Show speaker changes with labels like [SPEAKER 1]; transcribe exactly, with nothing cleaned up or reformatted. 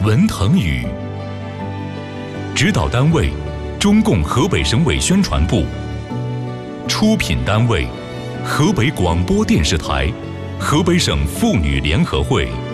[SPEAKER 1] 文腾宇。指导单位：中共河北省委宣传部。出品单位：河北广播电视台、河北省妇女联合会。